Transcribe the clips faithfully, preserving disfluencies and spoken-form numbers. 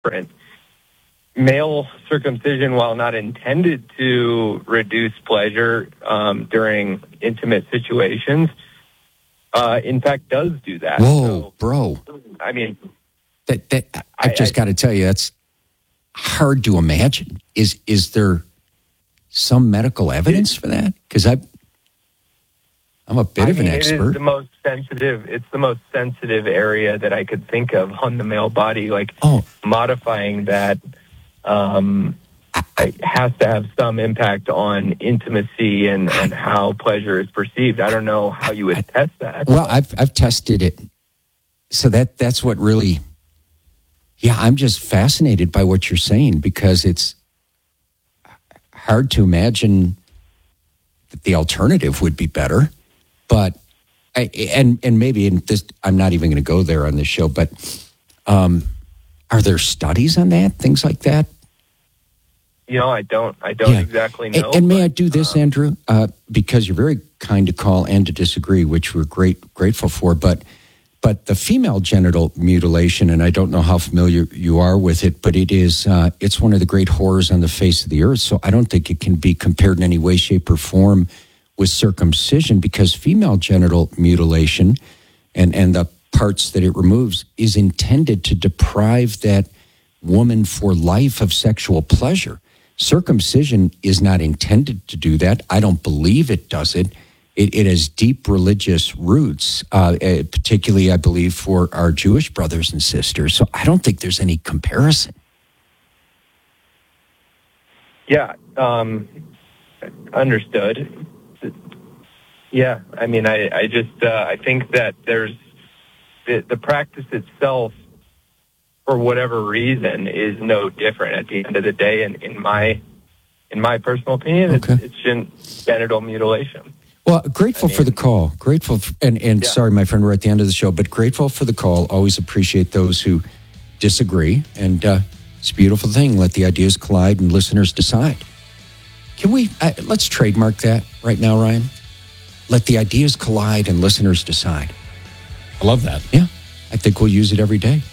different. Male circumcision, while not intended to reduce pleasure um, during intimate situations, uh, in fact does do that. Whoa, so, bro. I mean... That, that I've just got to tell you, that's hard to imagine. Is is there some medical evidence for that? Because I, I'm a bit I of an mean, expert. It is the most sensitive. It's the most sensitive area that I could think of on the male body. Like oh. modifying that um, it has to have some impact on intimacy and, and how pleasure is perceived. I don't know how you would I, test that. Well, I've I've tested it, so that that's what really. Yeah, I'm just fascinated by what you're saying because it's hard to imagine that the alternative would be better. But I, and and maybe in this, I'm not even going to go there on this show. But um, are there studies on that? Things like that? You know, I don't. I don't yeah. exactly know. And, and may but, I do this, uh, Andrew? Uh, because you're very kind to call and to disagree, which we're great grateful for. But. But the female genital mutilation, and I don't know how familiar you are with it, but it is, uh, it's one of the great horrors on the face of the earth. So I don't think it can be compared in any way, shape, or form with circumcision because female genital mutilation and, and the parts that it removes is intended to deprive that woman for life of sexual pleasure. Circumcision is not intended to do that. I don't believe it does it. It, it has deep religious roots, uh, particularly, I believe, for our Jewish brothers and sisters. So I don't think there's any comparison. Yeah, um, understood. Yeah, I mean, I, I just, uh, I think that there's, the, the practice itself, for whatever reason, is no different at the end of the day. And in my, in my personal opinion, okay. it's, it's gen- genital mutilation. Well, grateful I mean, for the call. Grateful, for, and, and yeah. sorry, my friend, we're at the end of the show, but grateful for the call. Always appreciate those who disagree. And uh, it's a beautiful thing. Let the ideas collide and listeners decide. Can we, uh, let's trademark that right now, Ryan. Let the ideas collide and listeners decide. I love that. Yeah, I think we'll use it every day.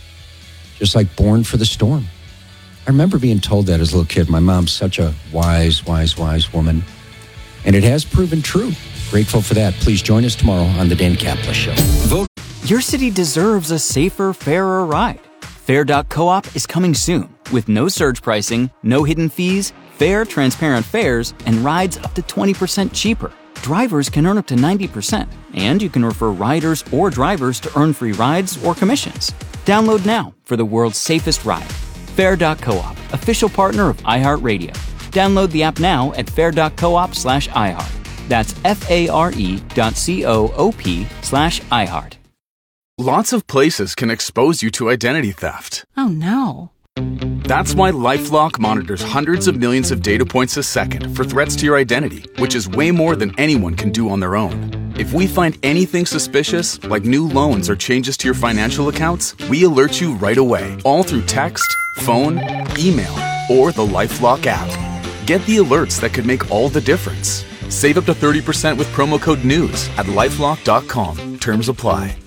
Just like Born for the Storm. I remember being told that as a little kid. My mom's such a wise, wise, wise woman. And it has proven true. Grateful for that. Please join us tomorrow on the Dan Caplis Show. Vote. Your city deserves a safer, fairer ride. Fair dot coop is coming soon with no surge pricing, no hidden fees, fair, transparent fares, and rides up to twenty percent cheaper. Drivers can earn up to ninety percent, and you can refer riders or drivers to earn free rides or commissions. Download now for the world's safest ride. Fair dot coop, official partner of iHeartRadio. Download the app now at fair dot coop slash iHeart. That's F-A-R-E dot C-O-O-P slash iHeart. Lots of places can expose you to identity theft. Oh, no. That's why LifeLock monitors hundreds of millions of data points a second for threats to your identity, which is way more than anyone can do on their own. If we find anything suspicious, like new loans or changes to your financial accounts, we alert you right away, all through text, phone, email, or the LifeLock app. Get the alerts that could make all the difference. Save up to thirty percent with promo code NEWS at lifelock dot com. Terms apply.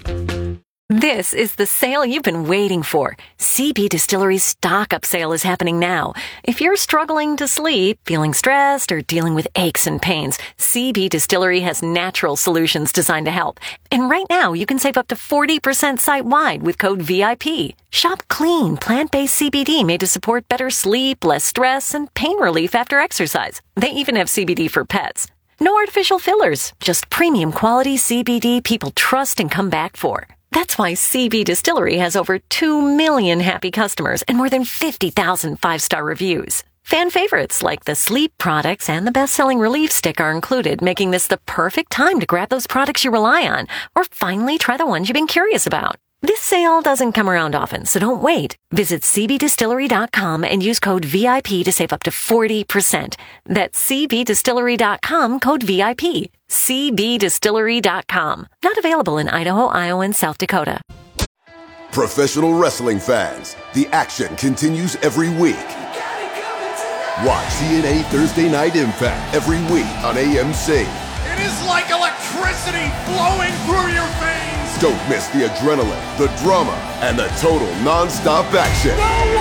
This is the sale you've been waiting for. C B Distillery's stock up sale is happening now. If you're struggling to sleep, feeling stressed, or dealing with aches and pains, C B Distillery has natural solutions designed to help. And right now, you can save up to forty percent site-wide with code V I P. Shop clean, plant-based C B D made to support better sleep, less stress, and pain relief after exercise. They even have C B D for pets. No artificial fillers, just premium quality C B D people trust and come back for. That's why C B Distillery has over two million happy customers and more than fifty thousand five-star reviews. Fan favorites like the sleep products and the best-selling relief stick are included, making this the perfect time to grab those products you rely on or finally try the ones you've been curious about. This sale doesn't come around often, so don't wait. Visit C B distillery dot com and use code V I P to save up to forty percent. That's C B distillery dot com, code V I P. C B distillery dot com. Not available in Idaho, Iowa, and South Dakota. Professional wrestling fans, the action continues every week. Watch T N A Thursday Night Impact every week on A M C. It is like electricity flowing through your veins. Don't miss the adrenaline, the drama, and the total non-stop action.